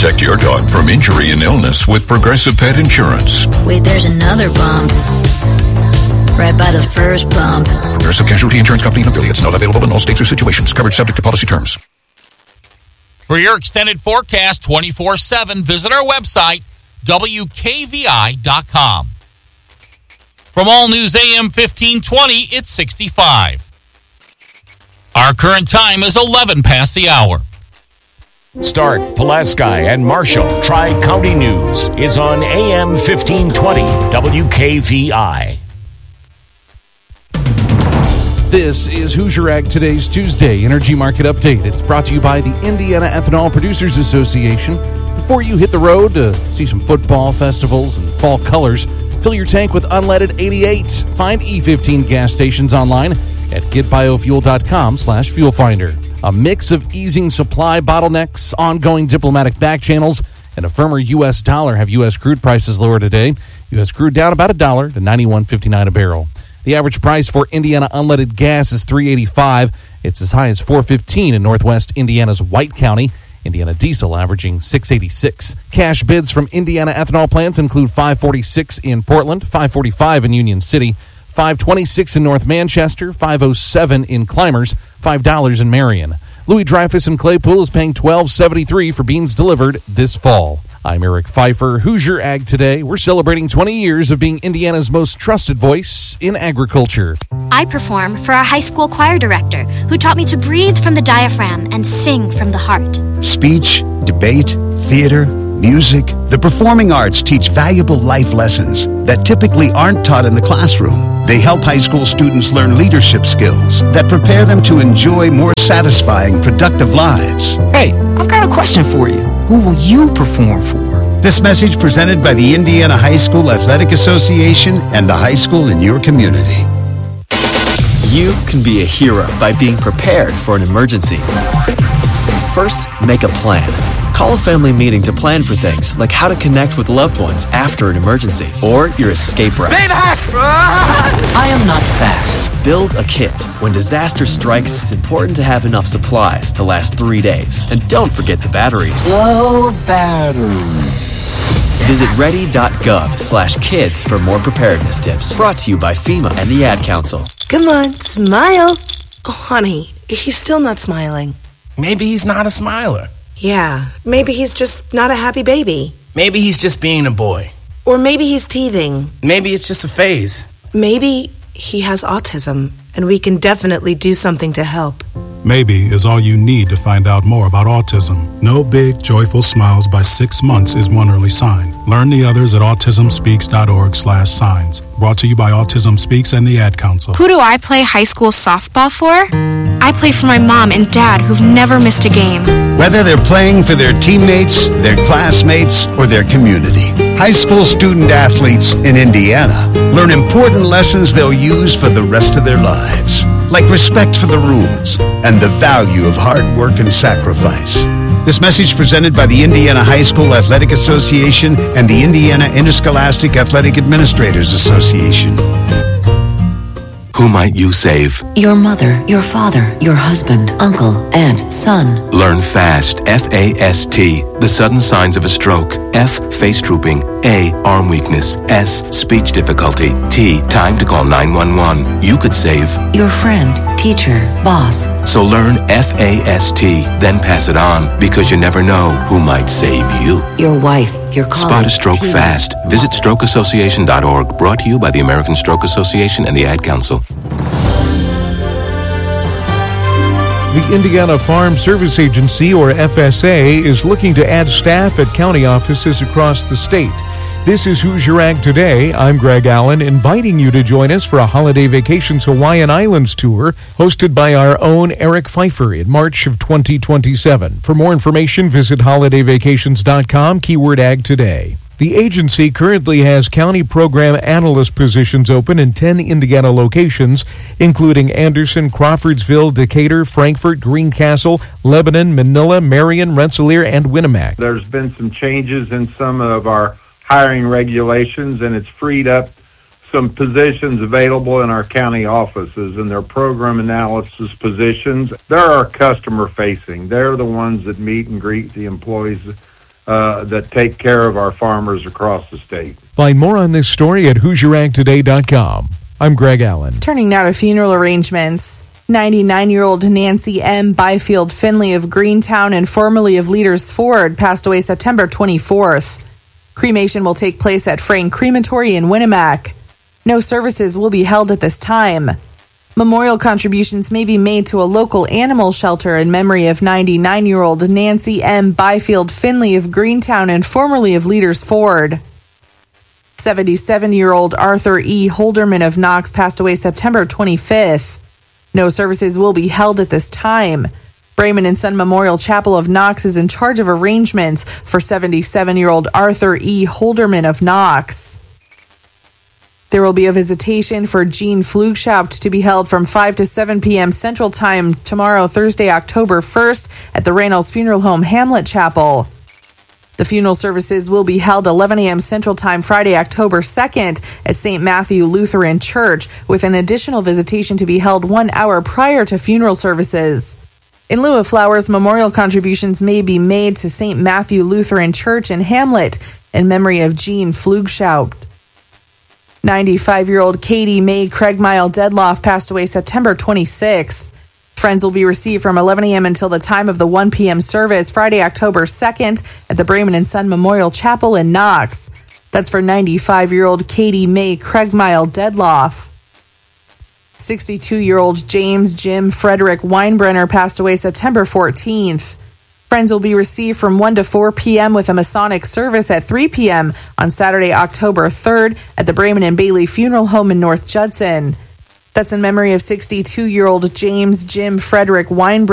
Protect your dog from injury and illness with Progressive Pet Insurance. Wait, there's another bump. Right by the first bump. Progressive Casualty Insurance Company and affiliates. Not available in all states or situations. Coverage subject to policy terms. For your extended forecast 24/7, visit our website, WKVI.com. From All News AM 1520, it's 65. Our current time is 11 past the hour. Stark, Pulaski, and Marshall Tri-County News is on AM 1520 WKVI. This is Hoosier Ag Today's Tuesday Energy Market Update. It's brought to you by the Indiana Ethanol Producers Association. Before you hit the road to see some football festivals and fall colors, fill your tank with unleaded 88. Find E15 gas stations online at getbiofuel.com/fuel finder. A mix of easing supply bottlenecks, ongoing diplomatic back channels, and a firmer U.S. dollar have U.S. crude prices lower today. U.S. crude down about $1 to $91.59 a barrel. The average price for Indiana unleaded gas is $3.85. It's as high as $4.15 in northwest Indiana's White County. Indiana diesel averaging $6.86. Cash bids from Indiana ethanol plants include $5.46 in Portland, $5.45 in Union City, $5.26 in North Manchester, $5.07 in Clymers, $5 in Marion. Louis Dreyfus in Claypool is paying $12.73 for beans delivered this fall. I'm Eric Pfeiffer, Hoosier Ag Today. We're celebrating 20 years of being Indiana's most trusted voice in agriculture. I perform for our high school choir director, who taught me to breathe from the diaphragm and sing from the heart. Speech, debate, theater, music. The performing arts teach valuable life lessons that typically aren't taught in the classroom. They help high school students learn leadership skills that prepare them to enjoy more satisfying, productive lives. Hey, I've got a question for you. Who will you perform for? This message presented by the Indiana High School Athletic Association and the high school in your community. You can be a hero by being prepared for an emergency. First, make a plan. Call a family meeting to plan for things like how to connect with loved ones after an emergency or your escape route. I am not fast. Build a kit. When disaster strikes, it's important to have enough supplies to last 3 days. And don't forget the batteries. Low battery. Visit ready.gov/kids for more preparedness tips. Brought to you by FEMA and the Ad Council. Come on, smile. Oh, honey, he's still not smiling. Maybe he's not a smiler. Yeah, maybe he's just not a happy baby. Maybe he's just being a boy. Or maybe he's teething. Maybe it's just a phase. Maybe he has autism, and we can definitely do something to help. Maybe is all you need to find out more about autism. No big, joyful smiles by 6 months is one early sign. Learn the others at autismspeaks.org/signs. Brought to you by Autism Speaks and the Ad Council. Who do I play high school softball for? I play for my mom and dad who've never missed a game. Whether they're playing for their teammates, their classmates, or their community, high school student athletes in Indiana learn important lessons they'll use for the rest of their lives, like respect for the rules and the value of hard work and sacrifice. This message presented by the Indiana High School Athletic Association and the Indiana Interscholastic Athletic Administrators Association. Who might you save? Your mother, your father, your husband, uncle, aunt, son. Learn FAST, F-A-S-T, the sudden signs of a stroke. F, face drooping. A, arm weakness. S, speech difficulty. T, time to call 911. You could save your friend, teacher, boss. So learn FAST, then pass it on, because you never know who might save you. Your wife, your colleague. Spot a stroke fast. Visit strokeassociation.org. Brought to you by the American Stroke Association and the Ad Council. The Indiana Farm Service Agency, or FSA, is looking to add staff at county offices across the state. This is Hoosier Ag Today. I'm Greg Allen, inviting you to join us for a Holiday Vacations Hawaiian Islands tour hosted by our own Eric Pfeiffer in March of 2027. For more information, visit holidayvacations.com, keyword Ag Today. The agency currently has county program analyst positions open in 10 Indiana locations, including Anderson, Crawfordsville, Decatur, Frankfort, Greencastle, Lebanon, Manila, Marion, Rensselaer, and Winnemac. There's been some changes in some of our hiring regulations, and it's freed up some positions available in our county offices, and their program analysis positions. They're our customer facing. They're the ones that meet and greet the employees that take care of our farmers across the state. Find more on this story at HoosierAgToday.com. I'm Greg Allen. Turning now to funeral arrangements. 99-year-old Nancy M. Byfield Finley of Greentown and formerly of Leaders Ford passed away September 24th. Cremation will take place at Frayne Crematory in Winnemac. No services will be held at this time. Memorial contributions may be made to a local animal shelter in memory of 99-year-old Nancy M. Byfield Finley of Greentown and formerly of Leaders Ford. 77-year-old Arthur E. Holderman of Knox passed away September 25th. No services will be held at this time. Brayman and Son Memorial Chapel of Knox is in charge of arrangements for 77-year-old Arthur E. Holderman of Knox. There will be a visitation for Jean Pflugschaupt to be held from 5 to 7 p.m. Central Time tomorrow, Thursday, October 1st at the Reynolds Funeral Home Hamlet Chapel. The funeral services will be held 11 a.m. Central Time Friday, October 2nd at St. Matthew Lutheran Church, with an additional visitation to be held 1 hour prior to funeral services. In lieu of flowers, memorial contributions may be made to St. Matthew Lutheran Church in Hamlet in memory of Jean Pflugschaupt. 95-year-old Katie Mae Craigmile Dedloff passed away September 26th. Friends will be received from 11 a.m. until the time of the 1 p.m. service Friday, October 2nd at the Brayman and Son Memorial Chapel in Knox. That's for 95-year-old Katie Mae Craigmile Dedloff. 62-year-old James Jim Frederick Weinbrenner passed away September 14th. Friends will be received from 1 to 4 p.m. with a Masonic service at 3 p.m. on Saturday, October 3rd at the Brayman and Bailey Funeral Home in North Judson. That's in memory of 62-year-old James Jim Frederick Weinbrenner.